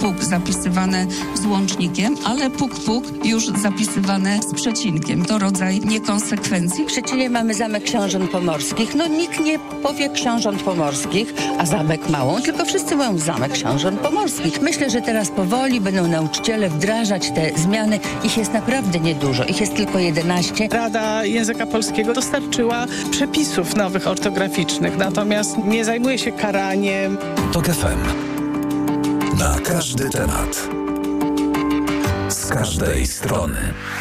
puk zapisywane z łącznikiem, ale puk już zapisywane z przecinkiem. To rodzaj niekonsekwencji. W Szczecinie mamy Zamek Książąt Pomorskich. Nikt nie powie Książąt Pomorskich, a Zamek Małą, tylko wszyscy mówią Zamek Książąt Pomorskich. Myślę, że teraz powoli będą nauczyciele wdrażać te zmiany. Ich jest naprawdę niedużo. Ich jest tylko 11. Rada Języka Polskiego dostarczyła przepisów nowych ortograficznych, natomiast nie zajmuje się karaniem. TOK FM. Na każdy temat. Z każdej strony.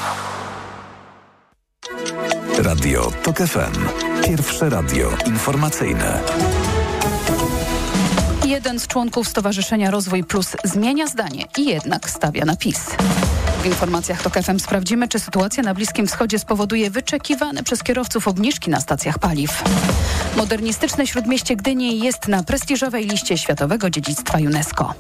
Radio TOK FM. Pierwsze radio informacyjne. Jeden z członków Stowarzyszenia Rozwój Plus zmienia zdanie i jednak stawia na PiS. W informacjach TOK FM sprawdzimy, czy sytuacja na Bliskim Wschodzie spowoduje wyczekiwane przez kierowców obniżki na stacjach paliw. Modernistyczne Śródmieście Gdyni jest na prestiżowej liście Światowego Dziedzictwa UNESCO.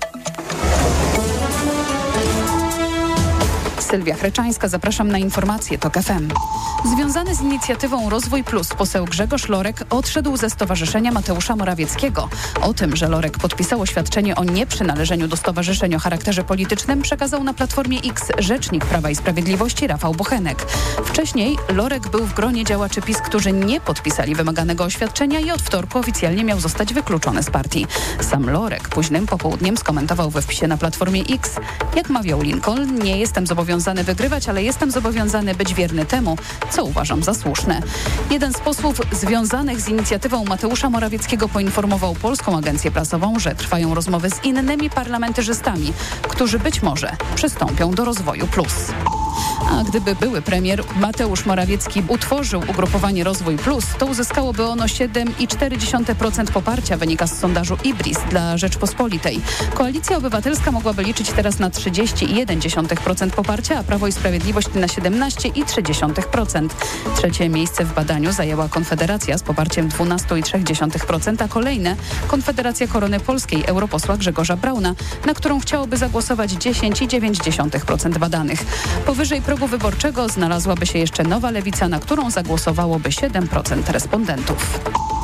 Sylwia Chreczańska, zapraszam na informacje TOK FM. Związany z inicjatywą Rozwój Plus poseł Grzegorz Lorek odszedł ze Stowarzyszenia Mateusza Morawieckiego. O tym, że Lorek podpisał oświadczenie o nieprzynależeniu do stowarzyszeń o charakterze politycznym, przekazał na Platformie X rzecznik Prawa i Sprawiedliwości Rafał Bochenek. Wcześniej Lorek był w gronie działaczy PiS, którzy nie podpisali wymaganego oświadczenia i od wtorku oficjalnie miał zostać wykluczony z partii. Sam Lorek późnym popołudniem skomentował we wpisie na Platformie X: jak mawiał Lincoln, nie jestem zobowiązany wygrywać, ale jestem zobowiązany być wierny temu, co uważam za słuszne. Jeden z posłów związanych z inicjatywą Mateusza Morawieckiego poinformował Polską Agencję Prasową, że trwają rozmowy z innymi parlamentarzystami, którzy być może przystąpią do Rozwoju Plus. A gdyby były premier Mateusz Morawiecki utworzył ugrupowanie Rozwój Plus, to uzyskałoby ono 7,4% poparcia, wynika z sondażu IBRIS dla Rzeczpospolitej. Koalicja Obywatelska mogłaby liczyć teraz na 30,1% poparcia, a Prawo i Sprawiedliwość na 17,3%. Trzecie miejsce w badaniu zajęła Konfederacja z poparciem 12,3%, a kolejne Konfederacja Korony Polskiej europosła Grzegorza Brauna, na którą chciałoby zagłosować 10,9% badanych. Powyżej progu wyborczego znalazłaby się jeszcze Nowa Lewica, na którą zagłosowałoby 7% respondentów.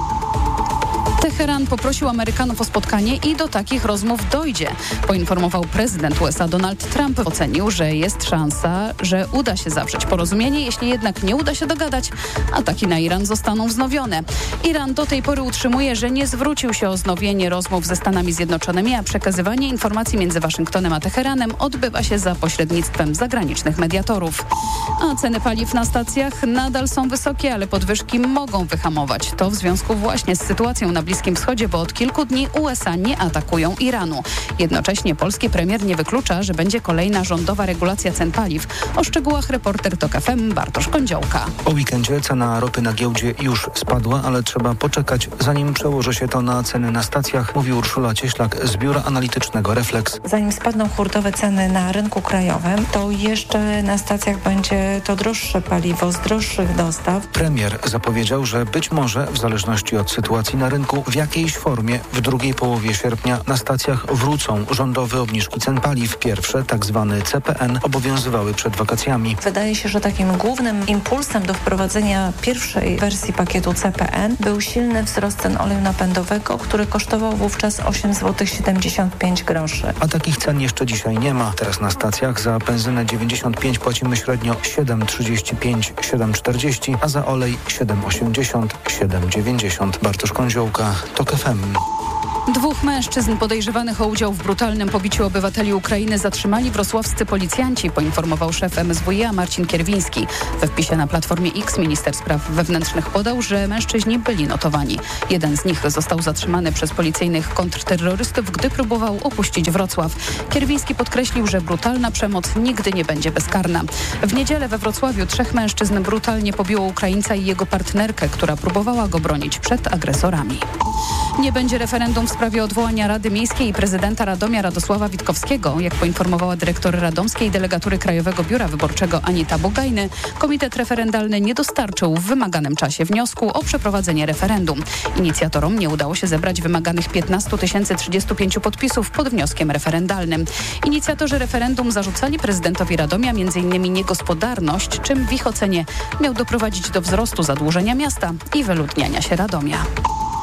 Teheran poprosił Amerykanów o spotkanie i do takich rozmów dojdzie, poinformował prezydent USA Donald Trump. Ocenił, że jest szansa, że uda się zawrzeć porozumienie. Jeśli jednak nie uda się dogadać, ataki na Iran zostaną wznowione. Iran do tej pory utrzymuje, że nie zwrócił się o wznowienie rozmów ze Stanami Zjednoczonymi, a przekazywanie informacji między Waszyngtonem a Teheranem odbywa się za pośrednictwem zagranicznych mediatorów. A ceny paliw na stacjach nadal są wysokie, ale podwyżki mogą wyhamować. To w związku właśnie z sytuacją na Bliskim Wschodzie, bo od kilku dni USA nie atakują Iranu. Jednocześnie polski premier nie wyklucza, że będzie kolejna rządowa regulacja cen paliw. O szczegółach reporter TOK FM Bartosz Kądziołka. Po weekendzie cena ropy na giełdzie już spadła, ale trzeba poczekać, zanim przełoży się to na ceny na stacjach, mówi Urszula Cieślak z biura analitycznego Reflex. Zanim spadną hurtowe ceny na rynku krajowym, to jeszcze na stacjach będzie to droższe paliwo z droższych dostaw. Premier zapowiedział, że być może w zależności od sytuacji na rynku w jakiejś formie w drugiej połowie sierpnia na stacjach wrócą rządowe obniżki cen paliw. Pierwsze, tak zwany CPN, obowiązywały przed wakacjami. Wydaje się, że takim głównym impulsem do wprowadzenia pierwszej wersji pakietu CPN był silny wzrost cen oleju napędowego, który kosztował wówczas 8,75 zł. A takich cen jeszcze dzisiaj nie ma. Teraz na stacjach za benzynę 95 płacimy średnio 7,35, 7,40, a za olej 7,80, 7,90. Bartosz Kądziołka, TOK FM. Dwóch mężczyzn podejrzewanych o udział w brutalnym pobiciu obywateli Ukrainy zatrzymali wrocławscy policjanci, poinformował szef MSWiA Marcin Kierwiński. We wpisie na Platformie X minister spraw wewnętrznych podał, że mężczyźni byli notowani. Jeden z nich został zatrzymany przez policyjnych kontrterrorystów, gdy próbował opuścić Wrocław. Kierwiński podkreślił, że brutalna przemoc nigdy nie będzie bezkarna. W niedzielę we Wrocławiu 3 mężczyzn brutalnie pobiło Ukraińca i jego partnerkę, która próbowała go bronić przed agresorami. Nie będzie referendum w sprawie odwołania Rady Miejskiej i prezydenta Radomia Radosława Witkowskiego. Jak poinformowała dyrektor Radomskiej Delegatury Krajowego Biura Wyborczego Anita Bugajny, komitet referendalny nie dostarczył w wymaganym czasie wniosku o przeprowadzenie referendum. Inicjatorom nie udało się zebrać wymaganych 15 035 podpisów pod wnioskiem referendalnym. Inicjatorzy referendum zarzucali prezydentowi Radomia m.in. niegospodarność, czym w ich ocenie miał doprowadzić do wzrostu zadłużenia miasta i wyludniania się Radomia.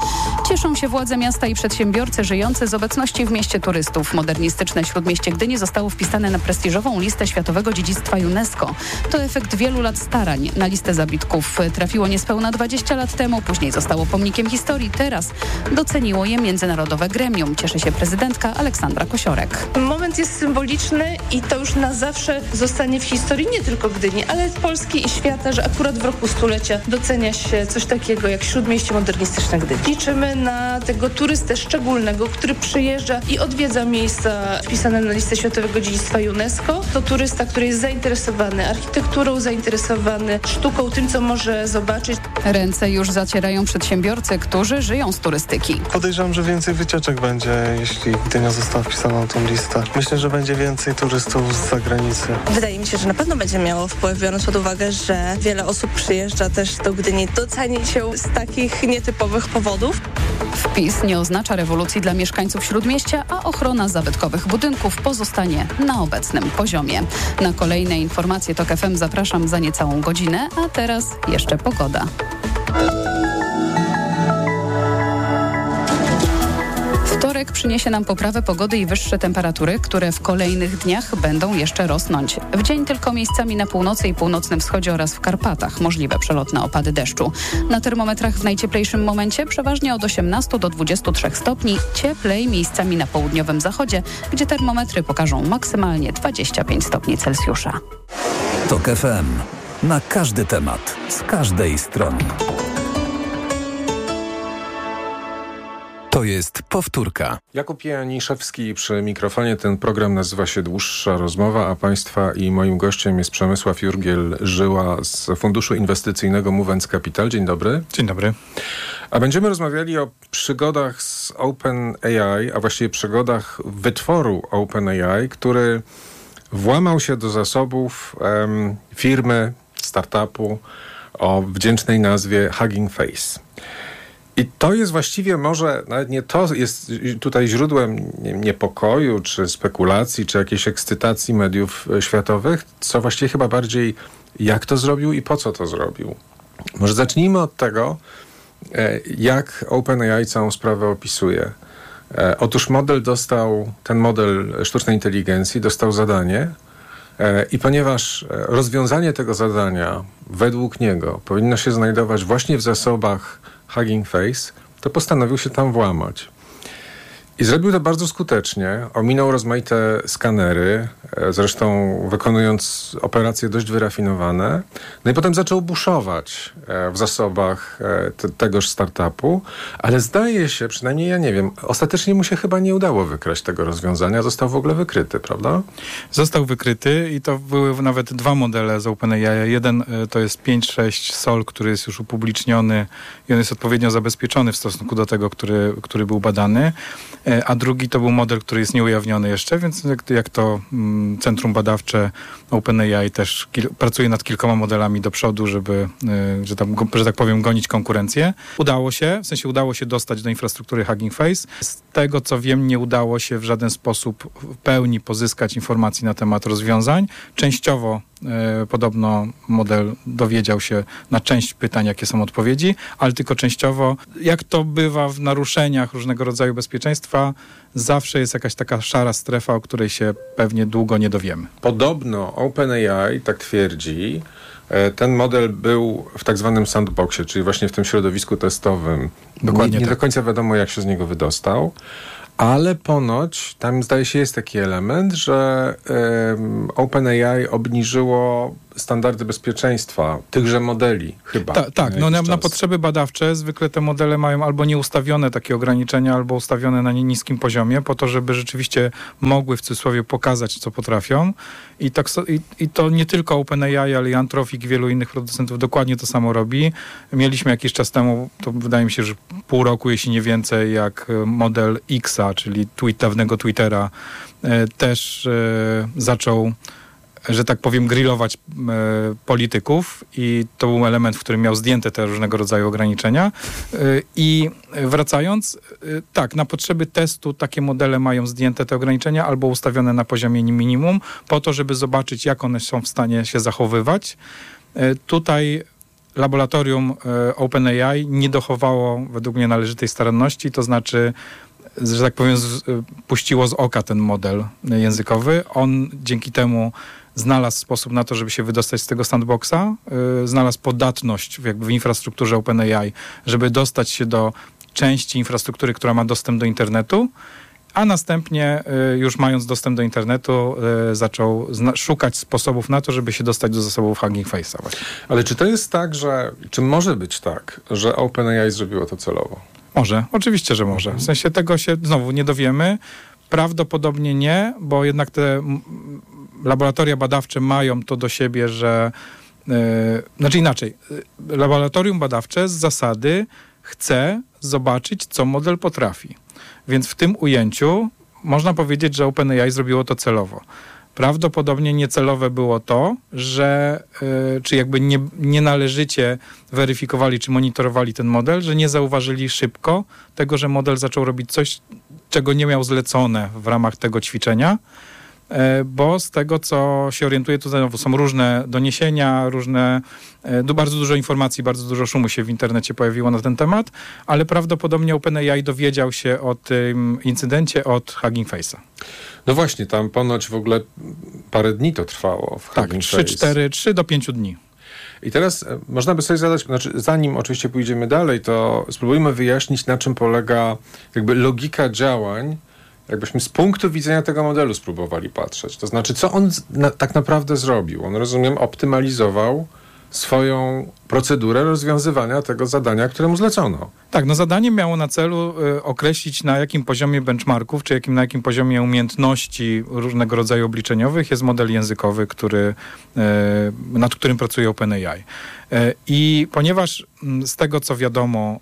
Cieszą się władze miasta i przedsiębiorcy żyjący z obecności w mieście turystów. Modernistyczne Śródmieście Gdyni zostało wpisane na prestiżową listę Światowego Dziedzictwa UNESCO. To efekt wielu lat starań. Na listę zabytków trafiło niespełna 20 lat temu, później zostało pomnikiem historii. Teraz doceniło je międzynarodowe gremium. Cieszy się prezydentka Aleksandra Kosiorek. Moment jest symboliczny i to już na zawsze zostanie w historii nie tylko Gdyni, ale Polski i świata, że akurat w roku stulecia docenia się coś takiego jak Śródmieście Modernistyczne Gdyni. Liczymy na tego turystę szczególnego, który przyjeżdża i odwiedza miejsca wpisane na listę Światowego Dziedzictwa UNESCO. To turysta, który jest zainteresowany architekturą, zainteresowany sztuką, tym, co może zobaczyć. Ręce już zacierają przedsiębiorcy, którzy żyją z turystyki. Podejrzewam, że więcej wycieczek będzie, jeśli Gdynia została wpisana na tą listę. Myślę, że będzie więcej turystów z zagranicy. Wydaje mi się, że na pewno będzie miało wpływ, biorąc pod uwagę, że wiele osób przyjeżdża też do Gdyni docenić ją z takich nietypowych powodów. Wpis nie oznacza rewolucji dla mieszkańców Śródmieścia, a ochrona zabytkowych budynków pozostanie na obecnym poziomie. Na kolejne informacje TOK FM zapraszam za niecałą godzinę, a teraz jeszcze pogoda. Wtorek przyniesie nam poprawę pogody i wyższe temperatury, które w kolejnych dniach będą jeszcze rosnąć. W dzień tylko miejscami na północy i północnym wschodzie oraz w Karpatach możliwe przelotne opady deszczu. Na termometrach w najcieplejszym momencie przeważnie od 18 do 23 stopni, cieplej miejscami na południowym zachodzie, gdzie termometry pokażą maksymalnie 25 stopni Celsjusza. TOK FM. Na każdy temat, z każdej strony. To jest powtórka. Jakub Janiszewski przy mikrofonie. Ten program nazywa się Dłuższa Rozmowa, a Państwa i moim gościem jest Przemysław Jurgiel-Żyła z Funduszu Inwestycyjnego Movens Capital. Dzień dobry. Dzień dobry. A będziemy rozmawiali o przygodach z OpenAI, a właściwie przygodach wytworu OpenAI, który włamał się do zasobów firmy, startupu o wdzięcznej nazwie Hugging Face. I to jest właściwie może, nawet nie to jest tutaj źródłem niepokoju, czy spekulacji, czy jakiejś ekscytacji mediów światowych, co właściwie chyba bardziej jak to zrobił i po co to zrobił. Może zacznijmy od tego, jak OpenAI całą sprawę opisuje. Otóż ten model sztucznej inteligencji dostał zadanie i ponieważ rozwiązanie tego zadania według niego powinno się znajdować właśnie w zasobach Hugging Face, to postanowił się tam włamać. I zrobił to bardzo skutecznie. Ominął rozmaite skanery, zresztą wykonując operacje dość wyrafinowane. No i potem zaczął buszować w zasobach tegoż startupu, ale zdaje się, przynajmniej ja nie wiem, ostatecznie mu się chyba nie udało wykraść tego rozwiązania. Został w ogóle wykryty, prawda? Został wykryty i to były nawet dwa modele z OpenAI. Jeden to jest 5.6 Sol, który jest już upubliczniony i on jest odpowiednio zabezpieczony w stosunku do tego, który był badany. A drugi to był model, który jest nieujawniony jeszcze, więc jak to centrum badawcze OpenAI też pracuje nad kilkoma modelami do przodu, żeby, że tak powiem, gonić konkurencję. Udało się dostać do infrastruktury Hugging Face. Z tego, co wiem, nie udało się w żaden sposób w pełni pozyskać informacji na temat rozwiązań. Częściowo podobno model dowiedział się na część pytań, jakie są odpowiedzi, ale tylko częściowo. Jak to bywa w naruszeniach różnego rodzaju bezpieczeństwa, zawsze jest jakaś taka szara strefa, o której się pewnie długo nie dowiemy. Podobno OpenAI, tak twierdzi, ten model był w tak zwanym sandboxie, czyli właśnie w tym środowisku testowym. Dokładnie nie do końca wiadomo, jak się z niego wydostał. Ale ponoć tam zdaje się jest taki element, że OpenAI obniżyło standardy bezpieczeństwa tychże modeli chyba. Tak. Na potrzeby badawcze zwykle te modele mają albo nieustawione takie ograniczenia, albo ustawione na niskim poziomie, po to, żeby rzeczywiście mogły w cudzysłowie pokazać, co potrafią. I to nie tylko OpenAI, ale i Anthropic i wielu innych producentów dokładnie to samo robi. Mieliśmy jakiś czas temu, to wydaje mi się, że pół roku, jeśli nie więcej, jak model Xa, czyli dawnego Twittera, też zaczął, że tak powiem, grillować polityków i to był element, w którym miał zdjęte te różnego rodzaju ograniczenia. I wracając, tak, na potrzeby testu takie modele mają zdjęte te ograniczenia albo ustawione na poziomie minimum, po to, żeby zobaczyć, jak one są w stanie się zachowywać. Tutaj laboratorium OpenAI nie dochowało według mnie należytej staranności, to znaczy, że tak powiem, puściło z oka ten model językowy. On dzięki temu znalazł sposób na to, żeby się wydostać z tego sandboxa, znalazł podatność jakby w infrastrukturze OpenAI, żeby dostać się do części infrastruktury, która ma dostęp do internetu, a następnie już mając dostęp do internetu zaczął szukać sposobów na to, żeby się dostać do zasobów Hugging Face'a. Ale czy to jest tak, czy może być tak, że OpenAI zrobiło to celowo? Może, oczywiście, że może. W sensie tego się znowu nie dowiemy. Prawdopodobnie nie, bo jednak te laboratoria badawcze mają to do siebie, że znaczy inaczej. Laboratorium badawcze z zasady chce zobaczyć, co model potrafi. Więc w tym ujęciu można powiedzieć, że OpenAI zrobiło to celowo. Prawdopodobnie niecelowe było to, że czy jakby nie należycie weryfikowali, czy monitorowali ten model, że nie zauważyli szybko tego, że model zaczął robić coś, czego nie miał zlecone w ramach tego ćwiczenia, bo z tego, co się orientuję, to są różne doniesienia, bardzo dużo informacji, bardzo dużo szumu się w internecie pojawiło na ten temat, ale prawdopodobnie OpenAI dowiedział się o tym incydencie od Hugging Face'a. No właśnie, tam ponoć w ogóle parę dni to trwało w Hugging Face. 3 do 5 dni. I teraz można by sobie zadać, zanim oczywiście pójdziemy dalej, to spróbujmy wyjaśnić, na czym polega jakby logika działań, jakbyśmy z punktu widzenia tego modelu spróbowali patrzeć. To znaczy, co on tak naprawdę zrobił? On, rozumiem, optymalizował swoją procedurę rozwiązywania tego zadania, któremu zlecono. Tak, no zadanie miało na celu określić, na jakim poziomie benchmarków, czy na jakim poziomie umiejętności różnego rodzaju obliczeniowych jest model językowy, nad którym pracuje OpenAI. I ponieważ z tego, co wiadomo,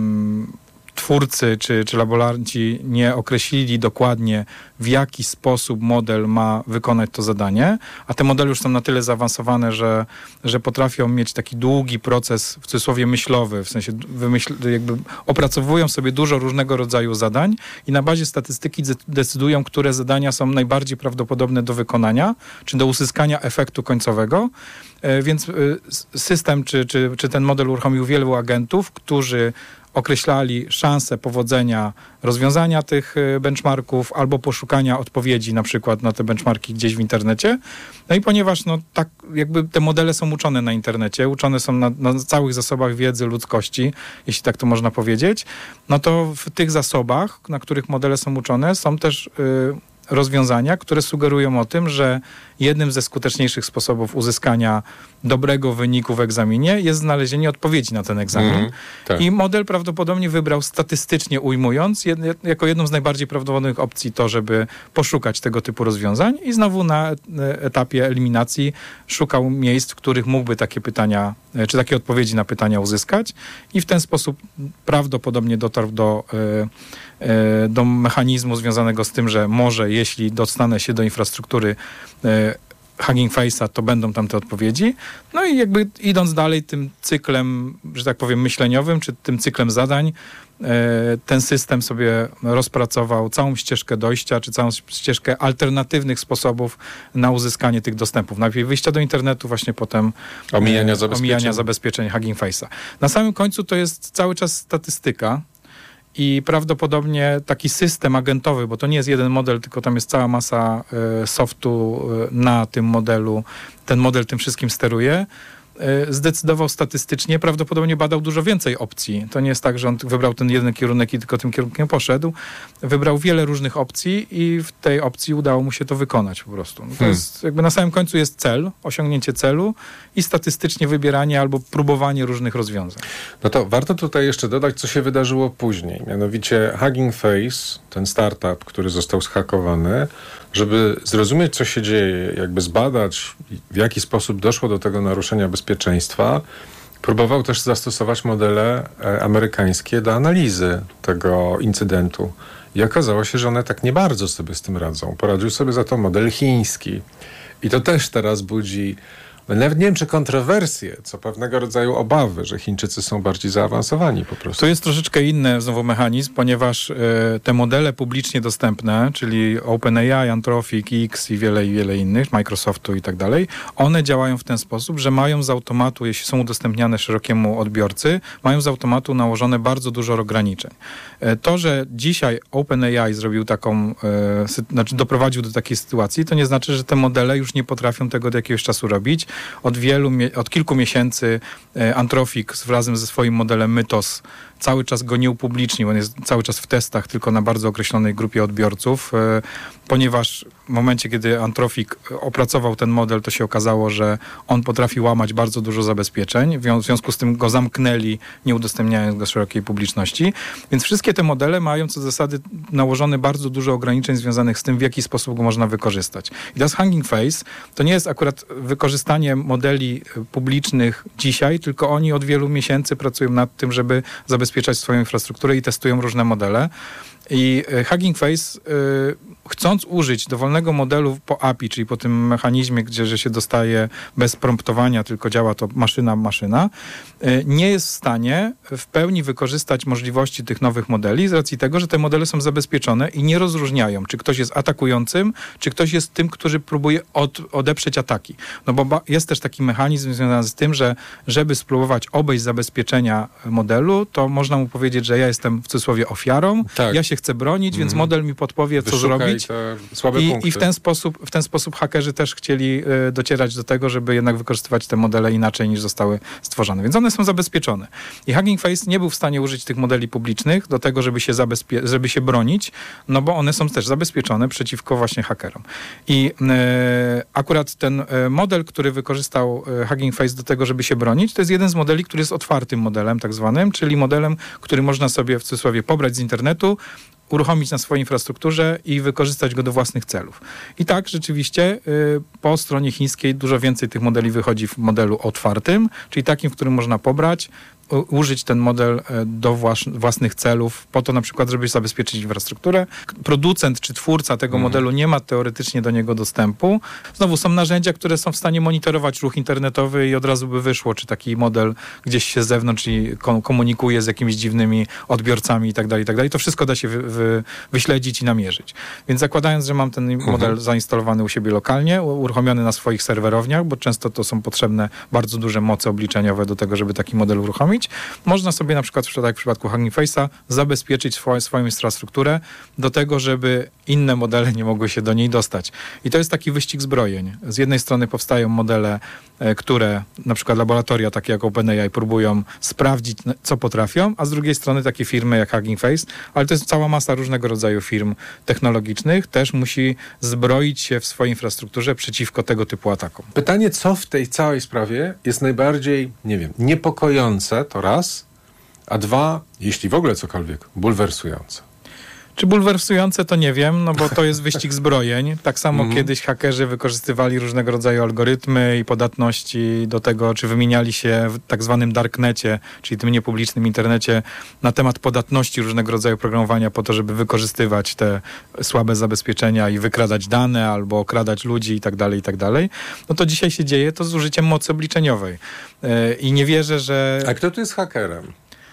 twórcy czy laboranci nie określili dokładnie, w jaki sposób model ma wykonać to zadanie, a te modele już są na tyle zaawansowane, że potrafią mieć taki długi proces, w cudzysłowie myślowy, w sensie jakby opracowują sobie dużo różnego rodzaju zadań i na bazie statystyki decydują, które zadania są najbardziej prawdopodobne do wykonania, czy do uzyskania efektu końcowego. Więc system, czy ten model uruchomił wielu agentów, którzy określali szansę powodzenia rozwiązania tych benchmarków albo poszukania odpowiedzi na przykład na te benchmarki gdzieś w internecie. No i ponieważ tak jakby te modele są uczone na internecie, uczone są na całych zasobach wiedzy ludzkości, jeśli tak to można powiedzieć, no to w tych zasobach, na których modele są uczone, są też rozwiązania, które sugerują o tym, że jednym ze skuteczniejszych sposobów uzyskania dobrego wyniku w egzaminie jest znalezienie odpowiedzi na ten egzamin. Tak. I model prawdopodobnie wybrał, statystycznie ujmując, jako jedną z najbardziej prawdopodobnych opcji to, żeby poszukać tego typu rozwiązań i znowu na etapie eliminacji szukał miejsc, w których mógłby takie pytania, czy takie odpowiedzi na pytania uzyskać i w ten sposób prawdopodobnie dotarł do mechanizmu związanego z tym, że może jeśli dostanę się do infrastruktury Hugging Face'a, to będą tam te odpowiedzi. No i jakby idąc dalej tym cyklem, że tak powiem, myśleniowym, czy tym cyklem zadań, ten system sobie rozpracował całą ścieżkę dojścia, czy całą ścieżkę alternatywnych sposobów na uzyskanie tych dostępów. Najpierw wyjścia do internetu, właśnie potem omijania zabezpieczeń Hugging Face'a. Na samym końcu to jest cały czas statystyka, i prawdopodobnie taki system agentowy, bo to nie jest jeden model, tylko tam jest cała masa softu na tym modelu. Ten model tym wszystkim steruje. Zdecydował statystycznie, prawdopodobnie badał dużo więcej opcji. To nie jest tak, że on wybrał ten jeden kierunek i tylko tym kierunkiem poszedł. Wybrał wiele różnych opcji i w tej opcji udało mu się to wykonać po prostu. To jest jakby na samym końcu jest cel, osiągnięcie celu i statystycznie wybieranie albo próbowanie różnych rozwiązań. No to warto tutaj jeszcze dodać, co się wydarzyło później. Mianowicie Hugging Face, ten startup, który został zhakowany, żeby zrozumieć, co się dzieje, jakby zbadać, w jaki sposób doszło do tego naruszenia bezpieczeństwa, próbował też zastosować modele amerykańskie do analizy tego incydentu. I okazało się, że one tak nie bardzo sobie z tym radzą. Poradził sobie za to model chiński. I to też teraz budzi Nawet nie wiem, czy kontrowersje, co pewnego rodzaju obawy, że Chińczycy są bardziej zaawansowani po prostu. To jest troszeczkę inny znowu mechanizm, ponieważ te modele publicznie dostępne, czyli OpenAI, Anthropic, X i wiele innych, Microsoftu i tak dalej, one działają w ten sposób, że mają z automatu, jeśli są udostępniane szerokiemu odbiorcy, mają z automatu nałożone bardzo dużo ograniczeń. To, że dzisiaj OpenAI zrobił taką, doprowadził do takiej sytuacji, to nie znaczy, że te modele już nie potrafią tego do jakiegoś czasu robić. Od kilku miesięcy Anthropic razem ze swoim modelem Mythos cały czas go nie upublicznił. On jest cały czas w testach tylko na bardzo określonej grupie odbiorców, ponieważ w momencie, kiedy Anthropic opracował ten model, to się okazało, że on potrafi łamać bardzo dużo zabezpieczeń. W związku z tym go zamknęli, nie udostępniając go szerokiej publiczności. Więc wszystkie te modele mają co do zasady nałożone bardzo dużo ograniczeń związanych z tym, w jaki sposób go można wykorzystać. I teraz Hugging Face to nie jest akurat wykorzystanie modeli publicznych dzisiaj, tylko oni od wielu miesięcy pracują nad tym, żeby zabezpieczać swoją infrastrukturę i testują różne modele. I Hugging Face, chcąc użyć dowolnego modelu po API, czyli po tym mechanizmie, że się dostaje bez promptowania, tylko działa to maszyna, nie jest w stanie w pełni wykorzystać możliwości tych nowych modeli z racji tego, że te modele są zabezpieczone i nie rozróżniają, czy ktoś jest atakującym, czy ktoś jest tym, który próbuje odeprzeć ataki. No bo jest też taki mechanizm związany z tym, że żeby spróbować obejść zabezpieczenia modelu, to można mu powiedzieć, że ja jestem w cudzysłowie ofiarą, ja się chcę bronić, więc model mi podpowie, co zrobić. I w ten sposób hakerzy też chcieli docierać do tego, żeby jednak wykorzystywać te modele inaczej niż zostały stworzone. Więc one są zabezpieczone. I Hugging Face nie był w stanie użyć tych modeli publicznych do tego, żeby się bronić, no bo one są też zabezpieczone przeciwko właśnie hakerom. I akurat ten model, który wykorzystał Hugging Face do tego, żeby się bronić, to jest jeden z modeli, który jest otwartym modelem tak zwanym, czyli modelem, który można sobie w cudzysłowie pobrać z internetu, uruchomić na swojej infrastrukturze i wykorzystać go do własnych celów. I tak rzeczywiście po stronie chińskiej dużo więcej tych modeli wychodzi w modelu otwartym, czyli takim, w którym można pobrać, użyć ten model do własnych celów, po to na przykład, żeby zabezpieczyć infrastrukturę. Producent czy twórca tego modelu nie ma teoretycznie do niego dostępu. Znowu są narzędzia, które są w stanie monitorować ruch internetowy i od razu by wyszło, czy taki model gdzieś się z zewnątrz i komunikuje z jakimiś dziwnymi odbiorcami i tak dalej. To wszystko da się wyśledzić i namierzyć. Więc zakładając, że mam ten model zainstalowany u siebie lokalnie, uruchomiony na swoich serwerowniach, bo często to są potrzebne bardzo duże moce obliczeniowe do tego, żeby taki model uruchomić, można sobie na przykład, tak jak w przypadku Hugging Face'a, zabezpieczyć swoją infrastrukturę do tego, żeby inne modele nie mogły się do niej dostać. I to jest taki wyścig zbrojeń. Z jednej strony powstają modele, które na przykład laboratoria takie jak OpenAI próbują sprawdzić, co potrafią, a z drugiej strony takie firmy jak Hugging Face, ale to jest cała masa różnego rodzaju firm technologicznych, też musi zbroić się w swojej infrastrukturze przeciwko tego typu atakom. Pytanie, co w tej całej sprawie jest najbardziej, niepokojące, to raz, a dwa, jeśli w ogóle cokolwiek, bulwersujące. Czy bulwersujące, to nie wiem, no bo to jest wyścig zbrojeń. Tak samo kiedyś hakerzy wykorzystywali różnego rodzaju algorytmy i podatności do tego, czy wymieniali się w tak zwanym darknecie, czyli tym niepublicznym internecie, na temat podatności różnego rodzaju programowania po to, żeby wykorzystywać te słabe zabezpieczenia i wykradać dane albo okradać ludzi i tak dalej. No to dzisiaj się dzieje to z użyciem mocy obliczeniowej. I nie wierzę, że... A kto tu jest hakerem?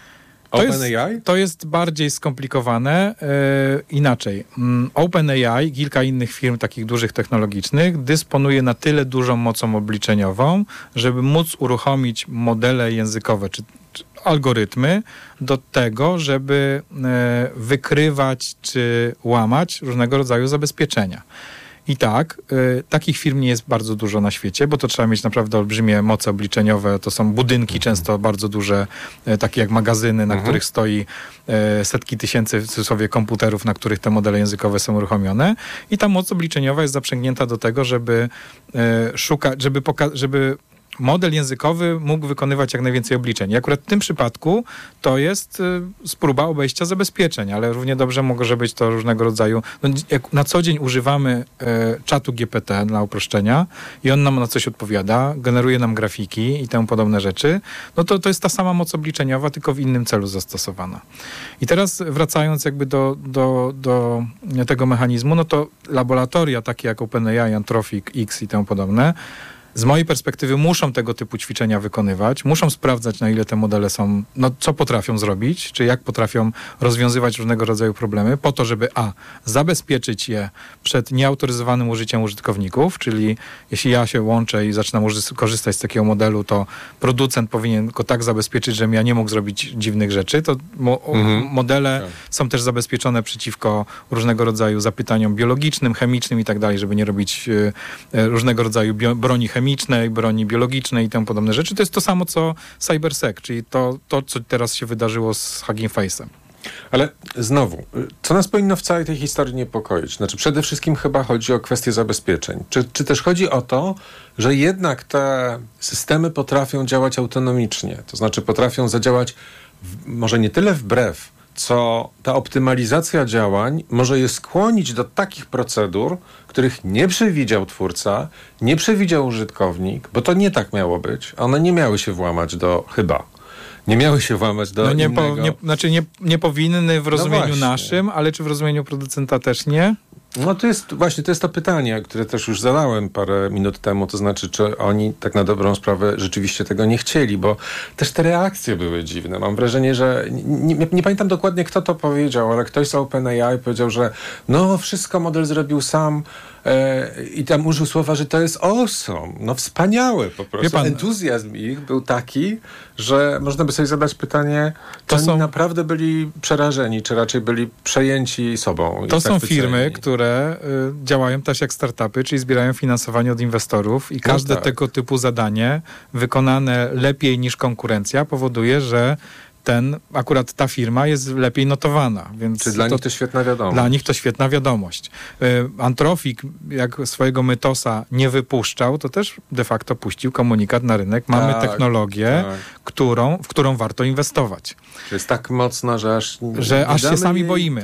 To jest bardziej skomplikowane. Inaczej. OpenAI, kilka innych firm takich dużych technologicznych dysponuje na tyle dużą mocą obliczeniową, żeby móc uruchomić modele językowe czy algorytmy do tego, żeby wykrywać czy łamać różnego rodzaju zabezpieczenia. I tak, takich firm nie jest bardzo dużo na świecie, bo to trzeba mieć naprawdę olbrzymie moce obliczeniowe. To są budynki często bardzo duże, takie jak magazyny, na których stoi setki tysięcy w cudzysłowie komputerów, na których te modele językowe są uruchomione. I ta moc obliczeniowa jest zaprzęgnięta do tego, żeby szukać, żeby model językowy mógł wykonywać jak najwięcej obliczeń. I akurat w tym przypadku to jest próba obejścia zabezpieczeń, ale równie dobrze może być to różnego rodzaju... No, jak na co dzień używamy czatu GPT dla uproszczenia i on nam na coś odpowiada, generuje nam grafiki i temu podobne rzeczy, no to jest ta sama moc obliczeniowa, tylko w innym celu zastosowana. I teraz wracając jakby do tego mechanizmu, no to laboratoria takie jak OpenAI, Anthropic, X i temu podobne z mojej perspektywy muszą tego typu ćwiczenia wykonywać, muszą sprawdzać, na ile te modele są, co potrafią zrobić, czy jak potrafią rozwiązywać różnego rodzaju problemy, po to, żeby zabezpieczyć je przed nieautoryzowanym użyciem użytkowników, czyli jeśli ja się łączę i zaczynam korzystać z takiego modelu, to producent powinien go tak zabezpieczyć, żebym ja nie mógł zrobić dziwnych rzeczy. To modele są też zabezpieczone przeciwko różnego rodzaju zapytaniom biologicznym, chemicznym i tak dalej, żeby nie robić różnego rodzaju broni chemicznej, broni biologicznej i tym podobne rzeczy. To jest to samo, co CyberSec, czyli to co teraz się wydarzyło z Hugging Face'em. Ale znowu, co nas powinno w całej tej historii niepokoić? Znaczy przede wszystkim chyba chodzi o kwestię zabezpieczeń. Czy też chodzi o to, że jednak te systemy potrafią działać autonomicznie, to znaczy potrafią zadziałać może nie tyle wbrew, co ta optymalizacja działań może je skłonić do takich procedur, których nie przewidział twórca, nie przewidział użytkownik, bo to nie tak miało być. One nie miały się włamać nie miały się włamać do innego... Nie powinny w rozumieniu naszym, ale czy w rozumieniu producenta też nie? No to jest to pytanie, które też już zadałem parę minut temu, to znaczy, czy oni tak na dobrą sprawę rzeczywiście tego nie chcieli, bo też te reakcje były dziwne. Mam wrażenie, że nie pamiętam dokładnie, kto to powiedział, ale ktoś z OpenAI powiedział, że wszystko model zrobił sam i tam użył słowa, że to jest awesome. Wspaniałe po prostu. Entuzjazm ich był taki, że można by sobie zadać pytanie, czy oni naprawdę byli przerażeni, czy raczej byli przejęci sobą. To są firmy, które działają też jak startupy, czyli zbierają finansowanie od inwestorów i każde tego typu zadanie wykonane lepiej niż konkurencja powoduje, że akurat ta firma jest lepiej notowana. Więc czy dla nich to świetna wiadomość? Dla nich to świetna wiadomość. Anthropic, jak swojego Mythosa nie wypuszczał, to też de facto puścił komunikat na rynek. Mamy technologię, w którą warto inwestować. To jest tak mocna, że aż się sami boimy.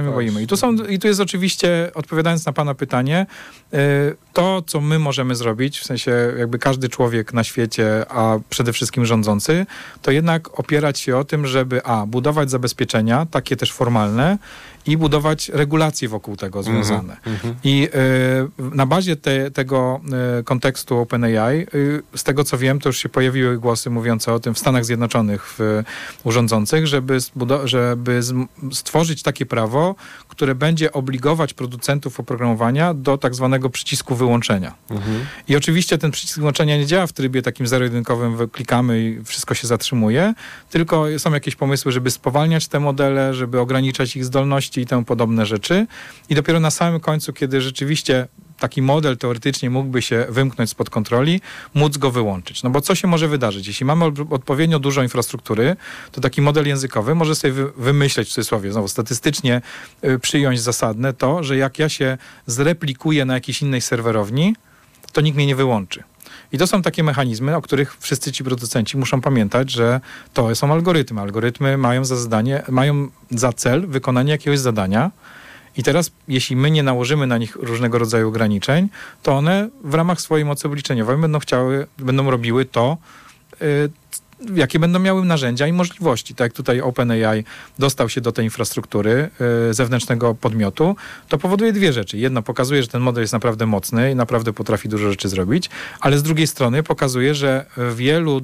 I tu jest oczywiście, odpowiadając na pana pytanie, to, co my możemy zrobić, w sensie jakby każdy człowiek na świecie, a przede wszystkim rządzący, to jednak opierać się o tym, żeby budować zabezpieczenia, takie też formalne, i budować regulacje wokół tego związane. I na bazie tego kontekstu OpenAI, z tego co wiem, to już się pojawiły głosy mówiące o tym w Stanach Zjednoczonych urządzących, żeby stworzyć takie prawo, które będzie obligować producentów oprogramowania do tak zwanego przycisku wyłączenia. I oczywiście ten przycisk wyłączenia nie działa w trybie takim zero-jedynkowym, klikamy i wszystko się zatrzymuje, tylko są jakieś pomysły, żeby spowalniać te modele, żeby ograniczać ich zdolności i temu podobne rzeczy. I dopiero na samym końcu, kiedy rzeczywiście taki model teoretycznie mógłby się wymknąć spod kontroli, móc go wyłączyć. Bo co się może wydarzyć? Jeśli mamy odpowiednio dużo infrastruktury, to taki model językowy może sobie wymyśleć, w cudzysłowie, znowu statystycznie przyjąć zasadne to, że jak ja się zreplikuję na jakiejś innej serwerowni, to nikt mnie nie wyłączy. I to są takie mechanizmy, o których wszyscy ci producenci muszą pamiętać, że to są algorytmy. Algorytmy mają za cel wykonanie jakiegoś zadania i teraz, jeśli my nie nałożymy na nich różnego rodzaju ograniczeń, to one w ramach swojej mocy obliczeniowej będą robiły to, jakie będą miały narzędzia i możliwości. Tak jak tutaj OpenAI dostał się do tej infrastruktury zewnętrznego podmiotu, to powoduje dwie rzeczy. Jedno, pokazuje, że ten model jest naprawdę mocny i naprawdę potrafi dużo rzeczy zrobić, ale z drugiej strony pokazuje, że wiele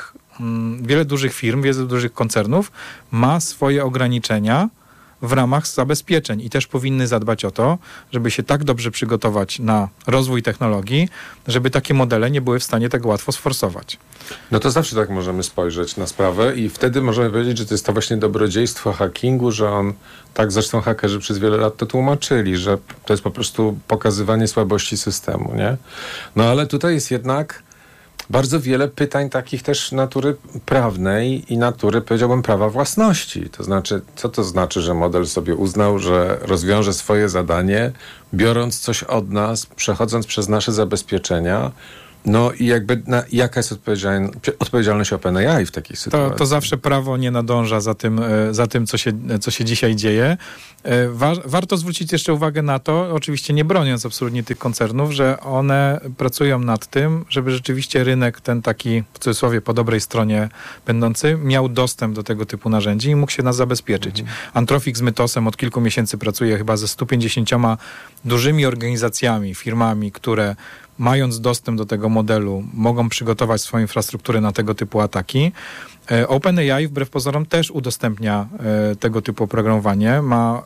dużych firm, wiele dużych koncernów ma swoje ograniczenia w ramach zabezpieczeń i też powinny zadbać o to, żeby się tak dobrze przygotować na rozwój technologii, żeby takie modele nie były w stanie tak łatwo sforsować. To zawsze tak możemy spojrzeć na sprawę i wtedy możemy powiedzieć, że to jest to właśnie dobrodziejstwo hackingu, że tak zresztą hakerzy przez wiele lat to tłumaczyli, że to jest po prostu pokazywanie słabości systemu, nie? Ale tutaj jest jednak bardzo wiele pytań takich też natury prawnej i natury, powiedziałbym, prawa własności. To znaczy, co to znaczy, że model sobie uznał, że rozwiąże swoje zadanie, biorąc coś od nas, przechodząc przez nasze zabezpieczenia, i jaka jest odpowiedzialność OpenAI w takiej sytuacji? To zawsze prawo nie nadąża za tym co się dzisiaj dzieje. Warto zwrócić jeszcze uwagę na to, oczywiście nie broniąc absolutnie tych koncernów, że one pracują nad tym, żeby rzeczywiście rynek ten taki, w cudzysłowie, po dobrej stronie będący, miał dostęp do tego typu narzędzi i mógł się nas zabezpieczyć. Anthropic z Mythosem od kilku miesięcy pracuje chyba ze 150 dużymi organizacjami, firmami, które mając dostęp do tego modelu, mogą przygotować swoją infrastrukturę na tego typu ataki. OpenAI wbrew pozorom też udostępnia tego typu oprogramowanie. Ma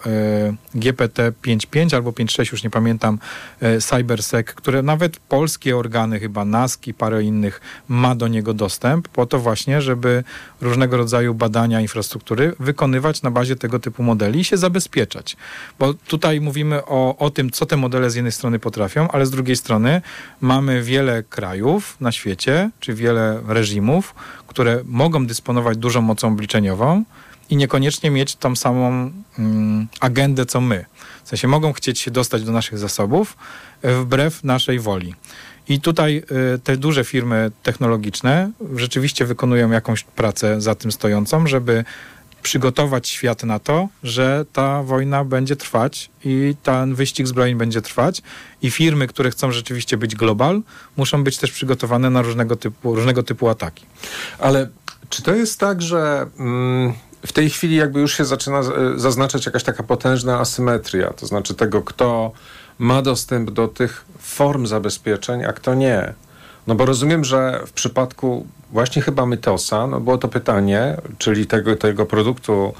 GPT 5.5 albo 5.6, już nie pamiętam, CyberSec, które nawet polskie organy, chyba NASK i parę innych, ma do niego dostęp, po to właśnie, żeby różnego rodzaju badania infrastruktury wykonywać na bazie tego typu modeli i się zabezpieczać. Bo tutaj mówimy o tym, co te modele z jednej strony potrafią, ale z drugiej strony mamy wiele krajów na świecie, czy wiele reżimów, które mogą dysponować dużą mocą obliczeniową i niekoniecznie mieć tą samą agendę, co my. W sensie mogą chcieć się dostać do naszych zasobów wbrew naszej woli. I tutaj te duże firmy technologiczne rzeczywiście wykonują jakąś pracę za tym stojącą, żeby przygotować świat na to, że ta wojna będzie trwać i ten wyścig zbrojeń będzie trwać i firmy, które chcą rzeczywiście być global, muszą być też przygotowane na różnego typu ataki. Ale czy to jest tak, że w tej chwili jakby już się zaczyna zaznaczać jakaś taka potężna asymetria, to znaczy tego, kto ma dostęp do tych form zabezpieczeń, a kto nie? No bo rozumiem, że w przypadku właśnie chyba Mytosa, no było to pytanie, czyli tego produktu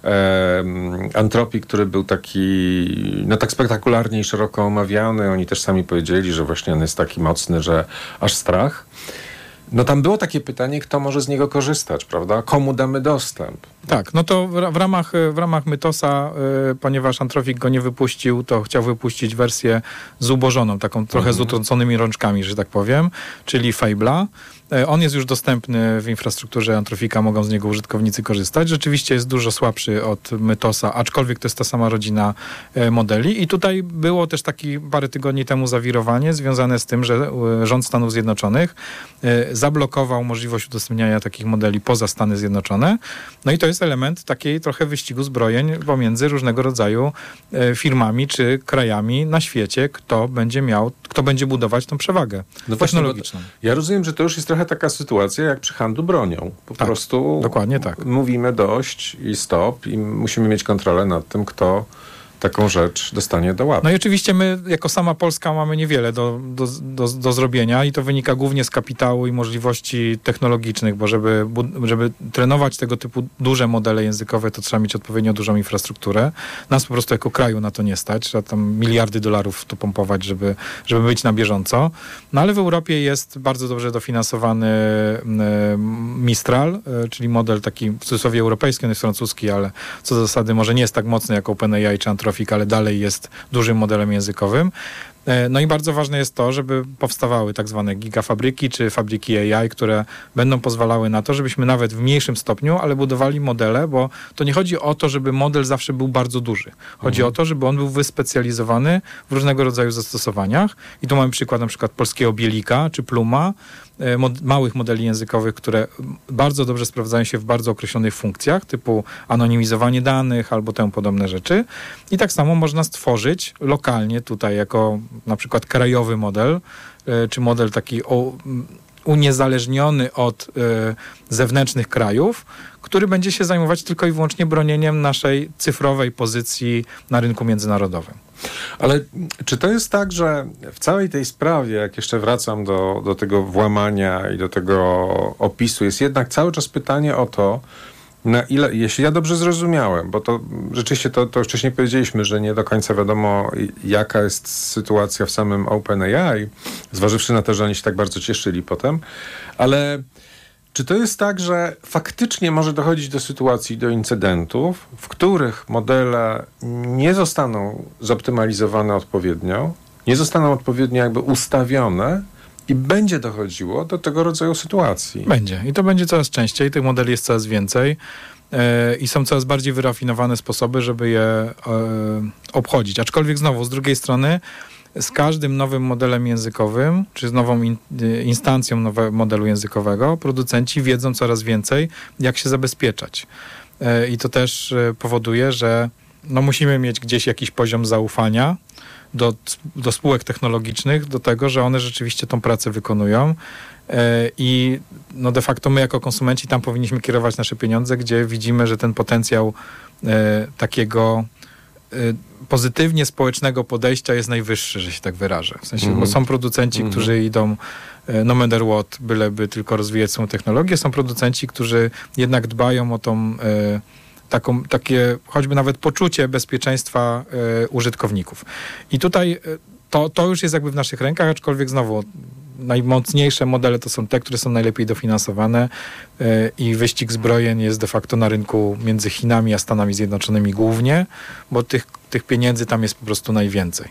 Antropii, który był taki, no tak spektakularnie i szeroko omawiany. Oni też sami powiedzieli, że właśnie on jest taki mocny, że aż strach. No tam było takie pytanie, kto może z niego korzystać, prawda? Komu damy dostęp? Tak, no to w ramach Mytosa, ponieważ Anthropic go nie wypuścił, to chciał wypuścić wersję zubożoną, taką trochę z utrąconymi rączkami, że tak powiem, czyli Fable'a. On jest już dostępny w infrastrukturze Anthropica, mogą z niego użytkownicy korzystać. Rzeczywiście jest dużo słabszy od Mytosa, aczkolwiek to jest ta sama rodzina modeli. I tutaj było też parę tygodni temu zawirowanie związane z tym, że rząd Stanów Zjednoczonych zablokował możliwość udostępniania takich modeli poza Stany Zjednoczone. No i to jest element takiej trochę wyścigu zbrojeń pomiędzy różnego rodzaju firmami czy krajami na świecie, kto będzie budować tą przewagę technologiczną. Ja rozumiem, że to już jest trochę taka sytuacja jak przy handlu bronią. Po prostu dokładnie tak. Mówimy dość i stop i musimy mieć kontrolę nad tym, kto taką rzecz dostanie do łapy. No i oczywiście my, jako sama Polska, mamy niewiele do zrobienia i to wynika głównie z kapitału i możliwości technologicznych, bo żeby trenować tego typu duże modele językowe, to trzeba mieć odpowiednio dużą infrastrukturę. Nas po prostu jako kraju na to nie stać. Trzeba tam miliardy dolarów w to pompować, żeby być na bieżąco. No ale w Europie jest bardzo dobrze dofinansowany Mistral, czyli model taki w cudzysłowie europejski, on jest francuski, ale co do zasady może nie jest tak mocny jak OpenAI czy Anthropic, ale dalej jest dużym modelem językowym. No i bardzo ważne jest to, żeby powstawały tak zwane gigafabryki czy fabryki AI, które będą pozwalały na to, żebyśmy nawet w mniejszym stopniu, ale budowali modele, bo to nie chodzi o to, żeby model zawsze był bardzo duży. Chodzi o to, żeby on był wyspecjalizowany w różnego rodzaju zastosowaniach. I tu mamy przykład na przykład polskiego Bielika czy Pluma, małych modeli językowych, które bardzo dobrze sprawdzają się w bardzo określonych funkcjach, typu anonimizowanie danych albo temu podobne rzeczy. I tak samo można stworzyć lokalnie tutaj jako na przykład krajowy model, czy model taki uniezależniony od zewnętrznych krajów, który będzie się zajmować tylko i wyłącznie bronieniem naszej cyfrowej pozycji na rynku międzynarodowym. Ale czy to jest tak, że w całej tej sprawie, jak jeszcze wracam do tego włamania i do tego opisu, jest jednak cały czas pytanie o to, na ile, jeśli ja dobrze zrozumiałem, bo to rzeczywiście to już wcześniej powiedzieliśmy, że nie do końca wiadomo, jaka jest sytuacja w samym OpenAI, zważywszy na to, że oni się tak bardzo cieszyli potem, ale czy to jest tak, że faktycznie może dochodzić do sytuacji, do incydentów, w których modele nie zostaną zoptymalizowane odpowiednio, nie zostaną odpowiednio jakby ustawione i będzie dochodziło do tego rodzaju sytuacji? Będzie. I to będzie coraz częściej. Tych modeli jest coraz więcej i są coraz bardziej wyrafinowane sposoby, żeby je obchodzić. Aczkolwiek znowu, z drugiej strony, z każdym nowym modelem językowym, czy z nową instancją nowego modelu językowego, producenci wiedzą coraz więcej, jak się zabezpieczać. I to też powoduje, że musimy mieć gdzieś jakiś poziom zaufania do spółek technologicznych, do tego, że one rzeczywiście tą pracę wykonują i de facto my jako konsumenci tam powinniśmy kierować nasze pieniądze, gdzie widzimy, że ten potencjał takiego pozytywnie społecznego podejścia jest najwyższy, że się tak wyrażę. W sensie, bo są producenci, którzy idą no matter what, byleby tylko rozwijać swoją technologię. Są producenci, którzy jednak dbają o tą takie choćby nawet poczucie bezpieczeństwa użytkowników. I tutaj to już jest jakby w naszych rękach, aczkolwiek znowu najmocniejsze modele to są te, które są najlepiej dofinansowane i wyścig zbrojeń jest de facto na rynku między Chinami a Stanami Zjednoczonymi głównie, bo tych pieniędzy tam jest po prostu najwięcej.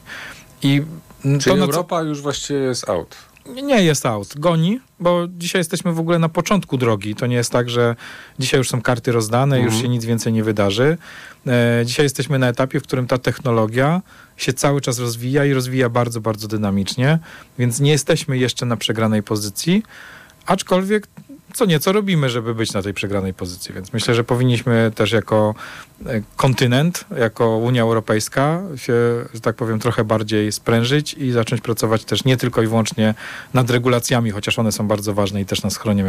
Czyli Europa już właściwie jest out? Nie jest out. Goni, bo dzisiaj jesteśmy w ogóle na początku drogi. To nie jest tak, że dzisiaj już są karty rozdane, już się nic więcej nie wydarzy. Dzisiaj jesteśmy na etapie, w którym ta technologia się cały czas rozwija i rozwija bardzo, bardzo dynamicznie, więc nie jesteśmy jeszcze na przegranej pozycji, aczkolwiek co nieco robimy, żeby być na tej przegranej pozycji, więc myślę, że powinniśmy też jako kontynent, jako Unia Europejska się, że tak powiem, trochę bardziej sprężyć i zacząć pracować też nie tylko i wyłącznie nad regulacjami, chociaż one są bardzo ważne i też nas chronią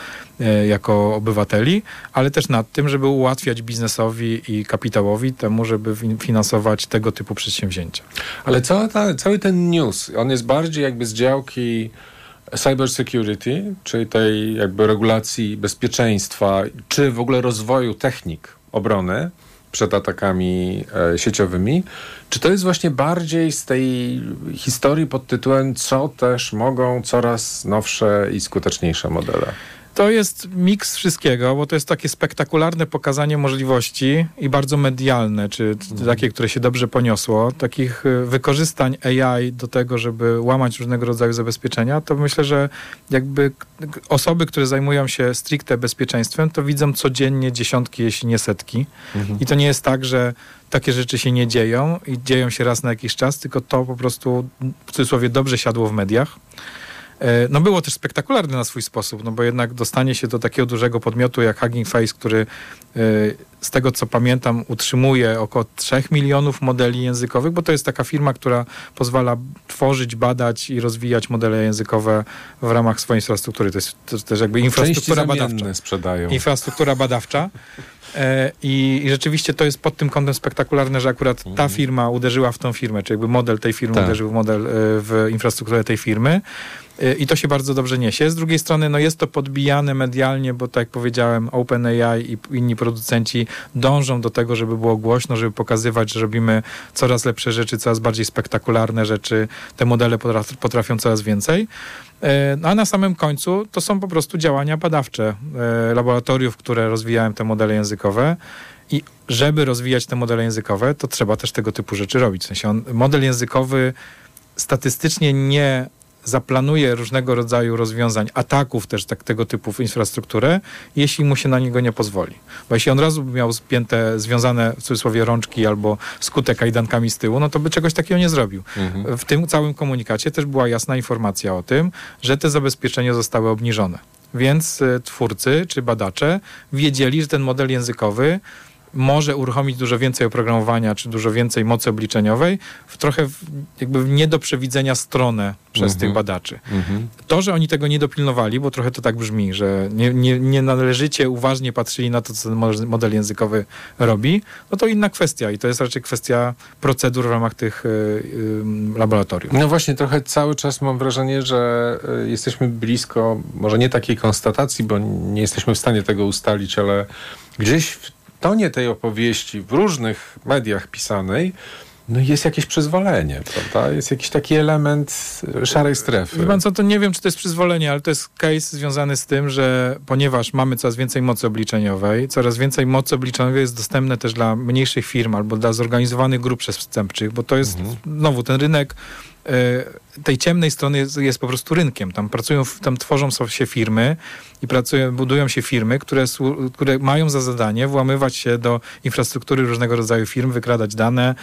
jako obywateli, ale też nad tym, żeby ułatwiać biznesowi i kapitałowi temu, żeby finansować tego typu przedsięwzięcia. Ale cały ten news, on jest bardziej jakby z działki cyber security, czyli tej jakby regulacji bezpieczeństwa, czy w ogóle rozwoju technik obrony przed atakami sieciowymi, czy to jest właśnie bardziej z tej historii pod tytułem, co też mogą coraz nowsze i skuteczniejsze modele? To jest miks wszystkiego, bo to jest takie spektakularne pokazanie możliwości i bardzo medialne, czy takie, które się dobrze poniosło, takich wykorzystań AI do tego, żeby łamać różnego rodzaju zabezpieczenia, to myślę, że jakby osoby, które zajmują się stricte bezpieczeństwem, to widzą codziennie dziesiątki, jeśli nie setki. I to nie jest tak, że takie rzeczy się nie dzieją i dzieją się raz na jakiś czas, tylko to po prostu w cudzysłowie dobrze siadło w mediach. No było też spektakularne na swój sposób, no bo jednak dostanie się do takiego dużego podmiotu jak Hugging Face, który z tego co pamiętam utrzymuje około 3 milionów modeli językowych, bo to jest taka firma, która pozwala tworzyć, badać i rozwijać modele językowe w ramach swojej infrastruktury. To jest też jakby infrastruktura badawcza. Sprzedają. Infrastruktura badawcza. I rzeczywiście to jest pod tym kątem spektakularne, że akurat ta firma uderzyła w tą firmę, czy jakby model tej firmy uderzył w infrastrukturę tej firmy. I to się bardzo dobrze niesie. Z drugiej strony no jest to podbijane medialnie, bo tak jak powiedziałem, OpenAI i inni producenci dążą do tego, żeby było głośno, żeby pokazywać, że robimy coraz lepsze rzeczy, coraz bardziej spektakularne rzeczy. Te modele potrafią coraz więcej. No a na samym końcu to są po prostu działania badawcze laboratoriów, które rozwijają te modele językowe. I żeby rozwijać te modele językowe, to trzeba też tego typu rzeczy robić. W sensie model językowy statystycznie nie zaplanuje różnego rodzaju rozwiązań, ataków też tego typu w infrastrukturę, jeśli mu się na niego nie pozwoli. Bo jeśli on razu by miał spięte, związane w cudzysłowie rączki albo skute kajdankami z tyłu, no to by czegoś takiego nie zrobił. W tym całym komunikacie też była jasna informacja o tym, że te zabezpieczenia zostały obniżone. Więc twórcy czy badacze wiedzieli, że ten model językowy może uruchomić dużo więcej oprogramowania, czy dużo więcej mocy obliczeniowej w trochę jakby nie do przewidzenia stronę przez tych badaczy. To, że oni tego nie dopilnowali, bo trochę to tak brzmi, że nie należycie uważnie patrzyli na to, co ten model językowy robi, no to inna kwestia i to jest raczej kwestia procedur w ramach tych laboratoriów. No właśnie, trochę cały czas mam wrażenie, że jesteśmy blisko, może nie takiej konstatacji, bo nie jesteśmy w stanie tego ustalić, ale gdzieś w tonie tej opowieści w różnych mediach pisanej no jest jakieś przyzwolenie, prawda? Jest jakiś taki element szarej strefy. Wie pan co, to nie wiem, czy to jest przyzwolenie, ale to jest case związany z tym, że ponieważ mamy coraz więcej mocy obliczeniowej, coraz więcej mocy obliczeniowej jest dostępne też dla mniejszych firm albo dla zorganizowanych grup przestępczych, bo to jest znowu ten rynek tej ciemnej strony jest po prostu rynkiem. Tam tworzą się firmy i budują się firmy, które mają za zadanie włamywać się do infrastruktury różnego rodzaju firm, wykradać dane,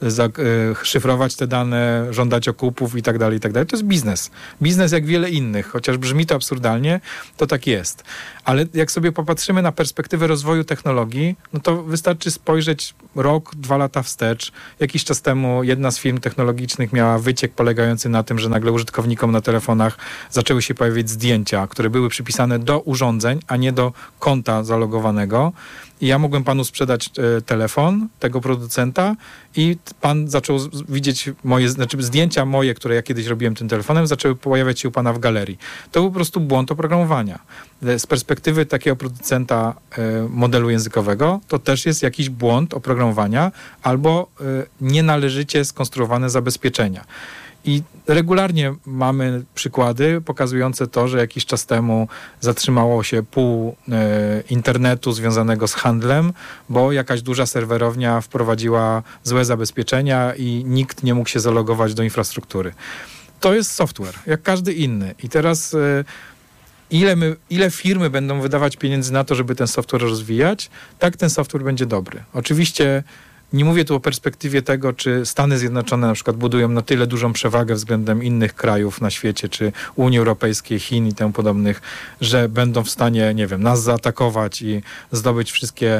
szyfrować te dane, żądać okupów i tak dalej, i tak dalej. To jest biznes. Biznes jak wiele innych. Chociaż brzmi to absurdalnie, to tak jest. Ale jak sobie popatrzymy na perspektywę rozwoju technologii, no to wystarczy spojrzeć rok, 2 lata wstecz. Jakiś czas temu jedna z firm technologicznych miała wyciek polegający na tym, że nagle użytkownikom na telefonach zaczęły się pojawiać zdjęcia, które były przypisane do urządzeń, a nie do konta zalogowanego. I ja mogłem panu sprzedać telefon tego producenta i pan zaczął widzieć zdjęcia moje, które ja kiedyś robiłem tym telefonem, zaczęły pojawiać się u pana w galerii. To był po prostu błąd oprogramowania. Z perspektywy takiego producenta modelu językowego to też jest jakiś błąd oprogramowania albo nienależycie skonstruowane zabezpieczenia. I regularnie mamy przykłady pokazujące to, że jakiś czas temu zatrzymało się pół internetu związanego z handlem, bo jakaś duża serwerownia wprowadziła złe zabezpieczenia i nikt nie mógł się zalogować do infrastruktury. To jest software, jak każdy inny. I teraz ile firmy będą wydawać pieniędzy na to, żeby ten software rozwijać, tak ten software będzie dobry. Oczywiście nie mówię tu o perspektywie tego, czy Stany Zjednoczone na przykład budują na tyle dużą przewagę względem innych krajów na świecie, czy Unii Europejskiej, Chin i tym podobnych, że będą w stanie, nie wiem, nas zaatakować i zdobyć wszystkie,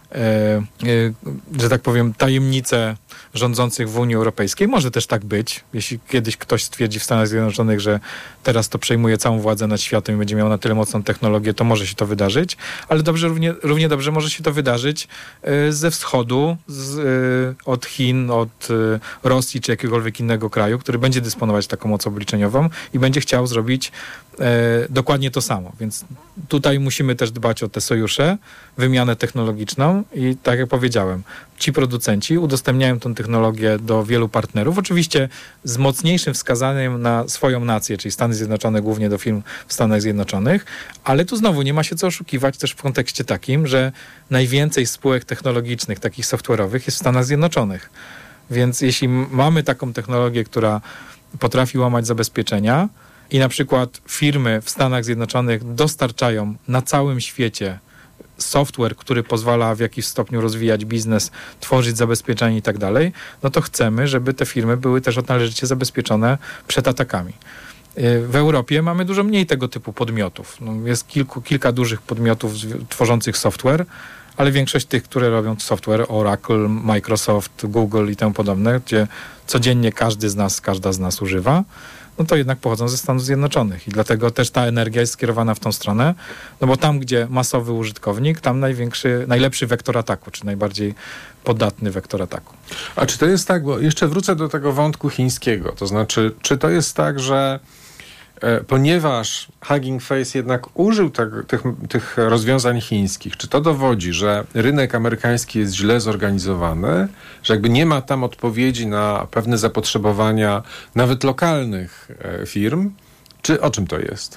że tak powiem, tajemnice rządzących w Unii Europejskiej. Może też tak być. Jeśli kiedyś ktoś stwierdzi w Stanach Zjednoczonych, że teraz to przejmuje całą władzę nad światem i będzie miał na tyle mocną technologię, to może się to wydarzyć, ale równie dobrze może się to wydarzyć ze wschodu, od Chin, od Rosji czy jakiegokolwiek innego kraju, który będzie dysponować taką mocą obliczeniową i będzie chciał zrobić dokładnie to samo. Więc tutaj musimy też dbać o te sojusze, wymianę technologiczną i tak jak powiedziałem, ci producenci udostępniają tę technologię do wielu partnerów, oczywiście z mocniejszym wskazaniem na swoją nację, czyli Stany Zjednoczone, głównie do firm w Stanach Zjednoczonych, ale tu znowu nie ma się co oszukiwać też w kontekście takim, że najwięcej spółek technologicznych, takich software'owych jest w Stanach Zjednoczonych. Więc jeśli mamy taką technologię, która potrafi łamać zabezpieczenia i na przykład firmy w Stanach Zjednoczonych dostarczają na całym świecie software, który pozwala w jakiś stopniu rozwijać biznes, tworzyć zabezpieczenia i tak dalej, no to chcemy, żeby te firmy były też należycie zabezpieczone przed atakami. W Europie mamy dużo mniej tego typu podmiotów. Jest kilka dużych podmiotów tworzących software, ale większość tych, które robią software, Oracle, Microsoft, Google i tym podobne, gdzie codziennie każda z nas używa, no to jednak pochodzą ze Stanów Zjednoczonych i dlatego też ta energia jest skierowana w tą stronę, no bo tam, gdzie masowy użytkownik, tam najlepszy wektor ataku, czy najbardziej podatny wektor ataku. A czy to jest tak, bo jeszcze wrócę do tego wątku chińskiego, to znaczy, czy to jest tak, że ponieważ Hugging Face jednak użył tych rozwiązań chińskich, czy to dowodzi, że rynek amerykański jest źle zorganizowany, że jakby nie ma tam odpowiedzi na pewne zapotrzebowania nawet lokalnych firm, czy o czym to jest?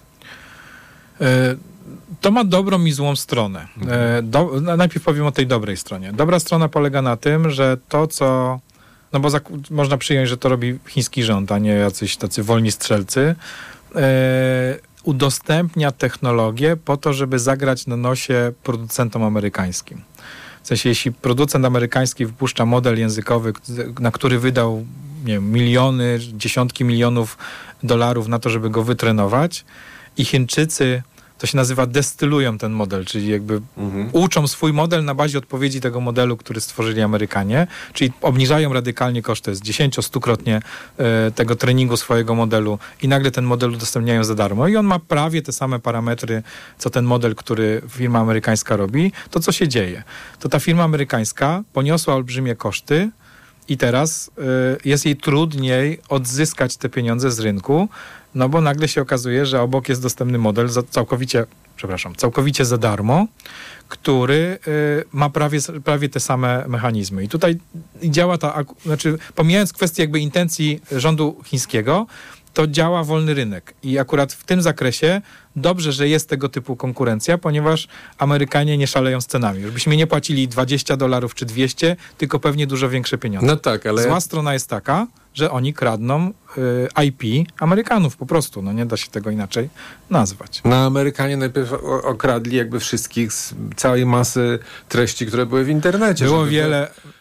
To ma dobrą i złą stronę. Najpierw powiem o tej dobrej stronie. Dobra strona polega na tym, że to, co... No bo można przyjąć, że to robi chiński rząd, a nie jacyś tacy wolni strzelcy, udostępnia technologię po to, żeby zagrać na nosie producentom amerykańskim. W sensie, jeśli producent amerykański wypuszcza model językowy, na który wydał, nie wiem, miliony, dziesiątki milionów dolarów na to, żeby go wytrenować i Chińczycy, to się nazywa, destylują ten model, czyli jakby uczą swój model na bazie odpowiedzi tego modelu, który stworzyli Amerykanie, czyli obniżają radykalnie koszty z 10-100-krotnie tego treningu swojego modelu i nagle ten model udostępniają za darmo i on ma prawie te same parametry, co ten model, który firma amerykańska robi. To co się dzieje? To ta firma amerykańska poniosła olbrzymie koszty i teraz jest jej trudniej odzyskać te pieniądze z rynku, no bo nagle się okazuje, że obok jest dostępny model całkowicie za darmo, który ma prawie te same mechanizmy. I tutaj działa pomijając kwestię jakby intencji rządu chińskiego, to działa wolny rynek. I akurat w tym zakresie dobrze, że jest tego typu konkurencja, ponieważ Amerykanie nie szaleją z cenami. Już byśmy nie płacili $20 czy 200, tylko pewnie dużo większe pieniądze. No tak, ale... Zła strona jest taka, że oni kradną IP Amerykanów po prostu. No nie da się tego inaczej nazwać. No Amerykanie najpierw okradli jakby wszystkich z całej masy treści, które były w internecie. Było wiele...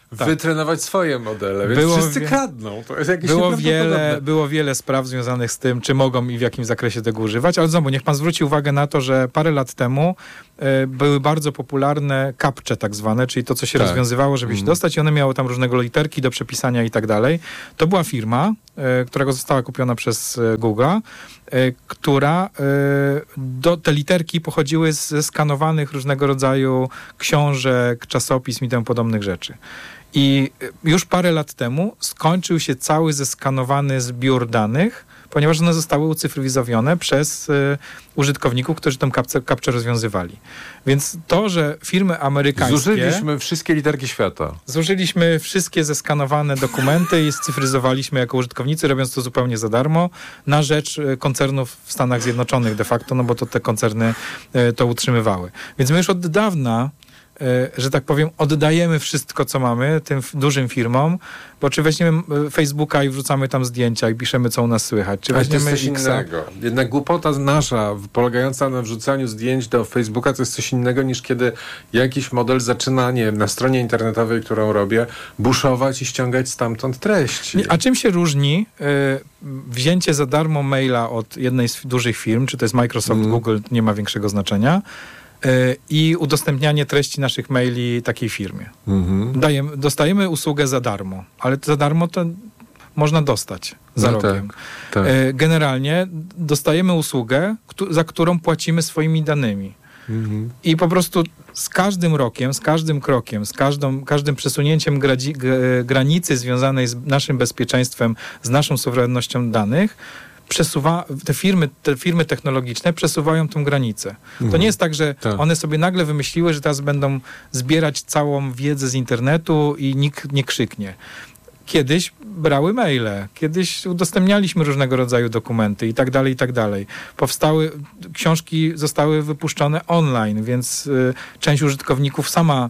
wytrenować swoje modele, więc wszyscy kradną. To jest jakieś było wiele spraw związanych z tym, czy mogą i w jakim zakresie tego używać, ale znowu, niech pan zwróci uwagę na to, że parę lat temu były bardzo popularne captcha tak zwane, czyli to, co się rozwiązywało, żeby się dostać i one miały tam różnego literki do przepisania i tak dalej. To była firma, która została kupiona przez Google'a, która te literki pochodziły ze skanowanych różnego rodzaju książek, czasopism i tym podobnych rzeczy. I już parę lat temu skończył się cały zeskanowany zbiór danych, ponieważ one zostały ucyfryzowane przez użytkowników, którzy tą captchę rozwiązywali. Więc to, że firmy amerykańskie... Zużyliśmy wszystkie literki świata. Zużyliśmy wszystkie zeskanowane dokumenty i scyfryzowaliśmy jako użytkownicy, robiąc to zupełnie za darmo, na rzecz koncernów w Stanach Zjednoczonych de facto, no bo to te koncerny to utrzymywały. Więc my już od dawna, że tak powiem, oddajemy wszystko, co mamy tym dużym firmom, bo czy weźmiemy Facebooka i wrzucamy tam zdjęcia i piszemy, co u nas słychać, czy weźmiemy to jest coś innego. Jednak głupota nasza, polegająca na wrzucaniu zdjęć do Facebooka, to jest coś innego, niż kiedy jakiś model zaczyna, nie wiem, na stronie internetowej, którą robię, buszować i ściągać stamtąd treści. A czym się różni wzięcie za darmo maila od jednej z dużych firm, czy to jest Microsoft, Google, nie ma większego znaczenia, i udostępnianie treści naszych maili takiej firmie. Dostajemy usługę za darmo, ale za darmo to można dostać za rogiem. Tak. Generalnie dostajemy usługę, za którą płacimy swoimi danymi. I po prostu z każdym rokiem, z każdym krokiem, z każdym przesunięciem granicy związanej z naszym bezpieczeństwem, z naszą suwerennością danych, te firmy technologiczne przesuwają tą granicę. To nie jest tak, że one sobie nagle wymyśliły, że teraz będą zbierać całą wiedzę z internetu i nikt nie krzyknie. Kiedyś brały maile, kiedyś udostępnialiśmy różnego rodzaju dokumenty i tak dalej, i tak dalej. Książki zostały wypuszczone online, więc część użytkowników sama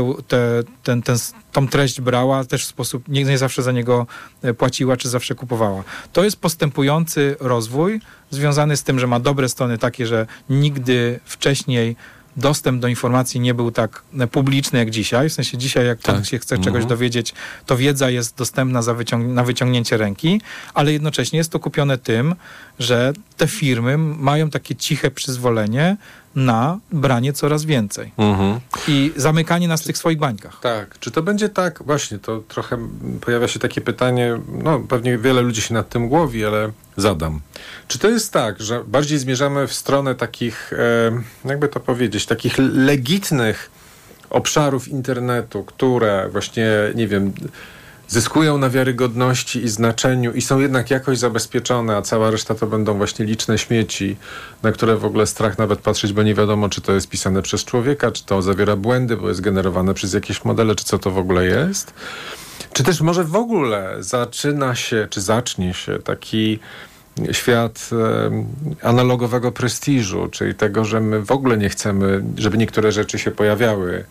tą treść brała, też w sposób, nie zawsze za niego płaciła, czy zawsze kupowała. To jest postępujący rozwój związany z tym, że ma dobre strony takie, że nigdy wcześniej dostęp do informacji nie był tak publiczny jak dzisiaj. W sensie dzisiaj, jak pan się chce czegoś dowiedzieć, to wiedza jest dostępna na wyciągnięcie ręki, ale jednocześnie jest to kupione tym, że te firmy mają takie ciche przyzwolenie na branie coraz więcej. I zamykanie nas w tych swoich bańkach. Tak. Czy to będzie tak? Właśnie, to trochę pojawia się takie pytanie, no pewnie wiele ludzi się nad tym głowi, ale zadam. Czy to jest tak, że bardziej zmierzamy w stronę takich, jakby to powiedzieć, takich legitnych obszarów internetu, które właśnie, nie wiem, zyskują na wiarygodności i znaczeniu i są jednak jakoś zabezpieczone, a cała reszta to będą właśnie liczne śmieci, na które w ogóle strach nawet patrzeć, bo nie wiadomo, czy to jest pisane przez człowieka, czy to zawiera błędy, bo jest generowane przez jakieś modele, czy co to w ogóle jest. Czy też może w ogóle zacznie się taki świat analogowego prestiżu, czyli tego, że my w ogóle nie chcemy, żeby niektóre rzeczy się pojawiały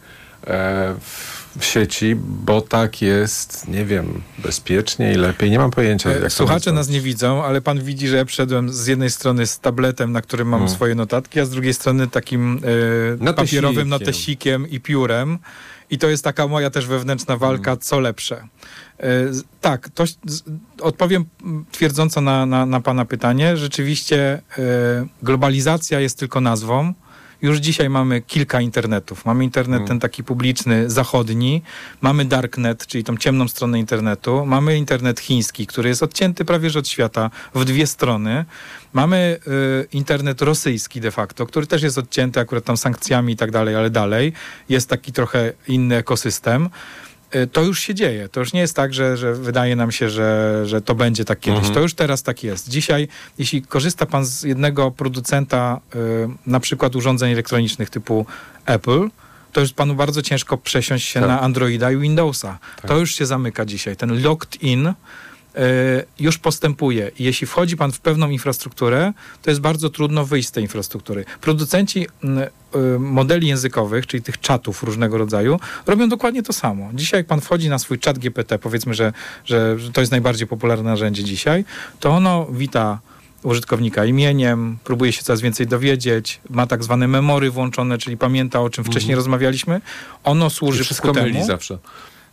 w sieci, bo tak jest, nie wiem, bezpiecznie i lepiej. Nie mam pojęcia. Jak Słuchacze nas nie widzą, ale pan widzi, że ja przyszedłem z jednej strony z tabletem, na którym mam swoje notatki, a z drugiej strony takim papierowym notesikiem i piórem. I to jest taka moja też wewnętrzna walka, co lepsze. Tak, to odpowiem twierdząco na pana pytanie. Rzeczywiście globalizacja jest tylko nazwą. Już dzisiaj mamy kilka internetów. Mamy internet ten taki publiczny, zachodni. Mamy darknet, czyli tą ciemną stronę internetu. Mamy internet chiński, który jest odcięty prawie że od świata w dwie strony. Mamy internet rosyjski de facto, który też jest odcięty akurat tam sankcjami i tak dalej, ale dalej. Jest taki trochę inny ekosystem. To już się dzieje. To już nie jest tak, że wydaje nam się, że to będzie tak kiedyś. To już teraz tak jest. Dzisiaj, jeśli korzysta pan z jednego producenta, na przykład urządzeń elektronicznych typu Apple, to już panu bardzo ciężko przesiąść się na Androida i Windowsa. To już się zamyka dzisiaj. Ten locked in już postępuje. I jeśli wchodzi pan w pewną infrastrukturę, to jest bardzo trudno wyjść z tej infrastruktury. Producenci modeli językowych, czyli tych czatów różnego rodzaju, robią dokładnie to samo. Dzisiaj jak pan wchodzi na swój czat GPT, powiedzmy, że to jest najbardziej popularne narzędzie dzisiaj, to ono wita użytkownika imieniem, próbuje się coraz więcej dowiedzieć, ma tak zwane memory włączone, czyli pamięta, o czym wcześniej rozmawialiśmy. Ono służy wszystko ku temu. myli zawsze.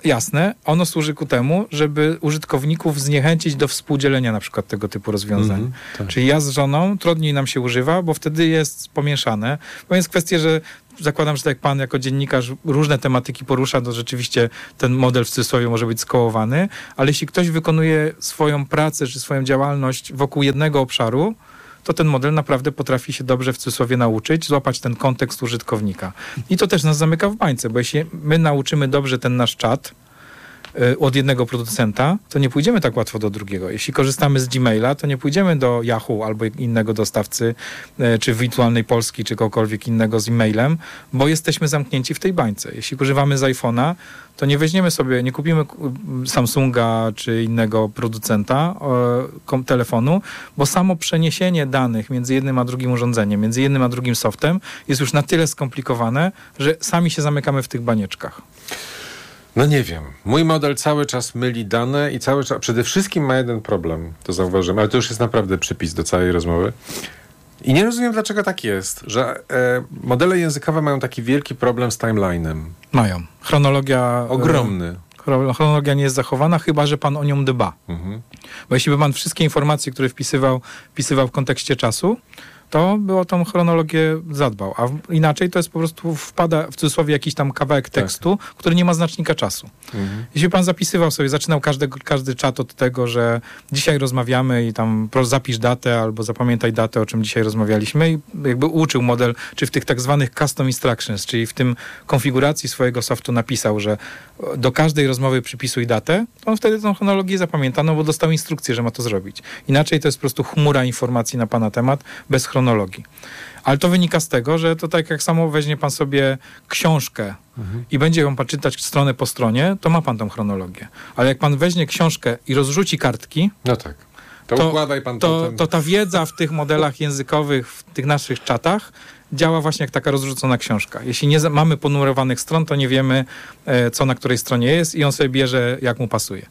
Jasne, ono służy ku temu, żeby użytkowników zniechęcić do współdzielenia na przykład tego typu rozwiązań. Tak. Czyli ja z żoną trudniej nam się używa, bo wtedy jest pomieszane. Bo jest kwestia, że zakładam, że tak jak pan jako dziennikarz różne tematyki porusza, to rzeczywiście ten model w cudzysłowie może być skołowany, ale jeśli ktoś wykonuje swoją pracę czy swoją działalność wokół jednego obszaru, to ten model naprawdę potrafi się dobrze w cudzysłowie nauczyć, złapać ten kontekst użytkownika. I to też nas zamyka w bańce, bo jeśli my nauczymy dobrze ten nasz czat od jednego producenta, to nie pójdziemy tak łatwo do drugiego. Jeśli korzystamy z Gmaila, to nie pójdziemy do Yahoo albo innego dostawcy, czy Wirtualnej Polski, czy kogokolwiek innego z e-mailem, bo jesteśmy zamknięci w tej bańce. Jeśli używamy z iPhone'a, to nie weźmiemy sobie, nie kupimy Samsunga czy innego producenta telefonu, bo samo przeniesienie danych między jednym a drugim urządzeniem, między jednym a drugim softem jest już na tyle skomplikowane, że sami się zamykamy w tych banieczkach. No nie wiem. Mój model cały czas myli dane i cały czas, przede wszystkim ma jeden problem, to zauważyłem, ale to już jest naprawdę przypis do całej rozmowy. I nie rozumiem, dlaczego tak jest, że modele językowe mają taki wielki problem z timeline'em. Mają. Chronologia... Ogromny. Chronologia nie jest zachowana, chyba że pan o nią dba. Bo jeśli by pan wszystkie informacje, które wpisywał w kontekście czasu, to by o tą chronologię zadbał. A inaczej to jest po prostu wpada w cudzysłowie jakiś tam kawałek tekstu, który nie ma znacznika czasu. Jeśli pan zapisywał sobie, zaczynał każdy czat od tego, że dzisiaj rozmawiamy i tam zapisz datę albo zapamiętaj datę, o czym dzisiaj rozmawialiśmy i jakby uczył model, czy w tych tak zwanych custom instructions, czyli w tym konfiguracji swojego softu napisał, że do każdej rozmowy przypisuj datę, to on wtedy tą chronologię zapamięta, no bo dostał instrukcję, że ma to zrobić. Inaczej to jest po prostu chmura informacji na pana temat, bez chronologii. Ale to wynika z tego, że to tak jak samo weźmie pan sobie książkę i będzie ją pan czytać stronę po stronie, to ma pan tą chronologię. Ale jak pan weźmie książkę i rozrzuci kartki, no tak. To układaj pan potem. To ta wiedza w tych modelach językowych, w tych naszych czatach działa właśnie jak taka rozrzucona książka. Jeśli nie mamy ponumerowanych stron, to nie wiemy, co na której stronie jest i on sobie bierze, jak mu pasuje.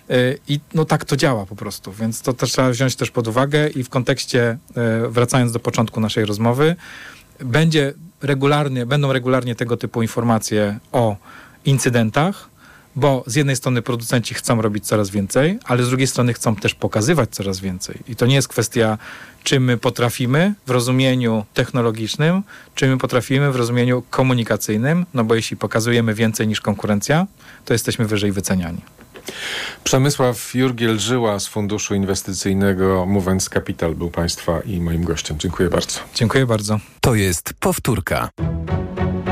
I no tak to działa po prostu, więc to też trzeba wziąć też pod uwagę i w kontekście, wracając do początku naszej rozmowy, będą regularnie tego typu informacje o incydentach, bo z jednej strony producenci chcą robić coraz więcej, ale z drugiej strony chcą też pokazywać coraz więcej. I to nie jest kwestia, czy my potrafimy w rozumieniu technologicznym, czy my potrafimy w rozumieniu komunikacyjnym, no bo jeśli pokazujemy więcej niż konkurencja, to jesteśmy wyżej wyceniani. Przemysław Jurgiel-Żyła z Funduszu Inwestycyjnego Movens Capital był Państwa i moim gościem. Dziękuję bardzo. Dziękuję bardzo. To jest powtórka.